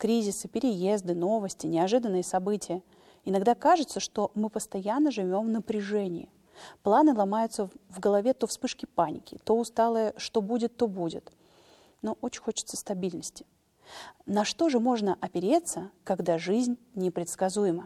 кризисы, переезды, новости, неожиданные события. Иногда кажется, что мы постоянно живем в напряжении. Планы ломаются в голове то вспышки паники, то усталое «что будет, то будет». Но очень хочется стабильности. На что же можно опереться, когда жизнь непредсказуема?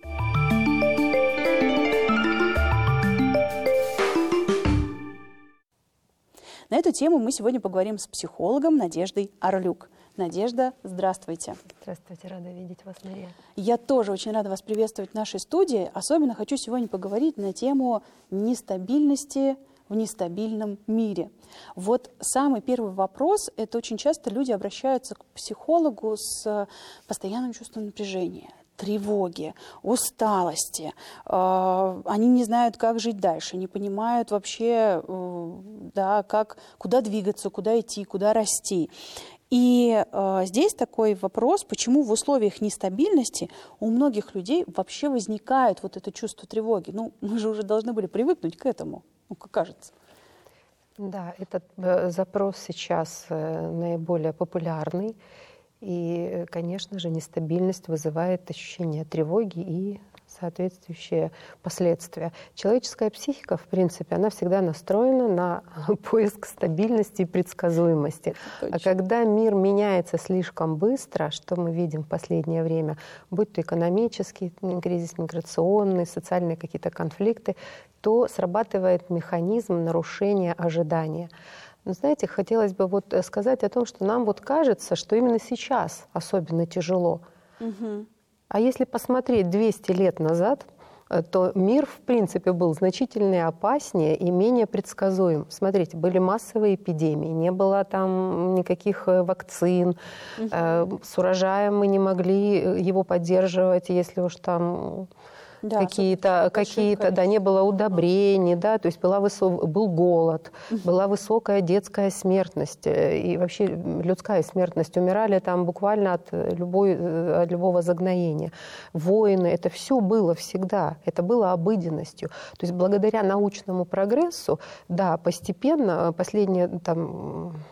На эту тему мы сегодня поговорим с психологом Надеждой Орлюк. Надежда, здравствуйте. Здравствуйте, рада видеть вас, Мария. Я тоже очень рада вас приветствовать в нашей студии. Особенно хочу сегодня поговорить на тему нестабильности в нестабильном мире. Вот самый первый вопрос – это очень часто люди обращаются к психологу с постоянным чувством напряжения, тревоги, усталости. Они не знают, как жить дальше, не понимают вообще, да, куда двигаться, куда идти, куда расти. И здесь такой вопрос, почему в условиях нестабильности у многих людей вообще возникает вот это чувство тревоги. Ну, мы же уже должны были привыкнуть к этому, как кажется. Да, этот запрос сейчас наиболее популярный. И, конечно же, нестабильность вызывает ощущение тревоги и соответствующие последствия. Человеческая психика, в принципе, она всегда настроена на поиск стабильности и предсказуемости. А когда мир меняется слишком быстро, что мы видим в последнее время, будь то экономический кризис, миграционный, социальные какие-то конфликты, то срабатывает механизм нарушения ожидания. Но, знаете, хотелось бы вот сказать о том, что нам вот кажется, что именно сейчас особенно тяжело. Угу. А если посмотреть 200 лет назад, то мир, в принципе, был значительно опаснее и менее предсказуем. Смотрите, были массовые эпидемии, не было там никаких вакцин, с урожаем мы не могли его поддерживать, если уж там... Да, какие-то, да, не было удобрений, да, то есть был голод, была высокая детская смертность и вообще людская смертность. Умирали там буквально от любого загноения. Войны, это все было всегда, это было обыденностью. То есть благодаря научному прогрессу, да, постепенно, последние там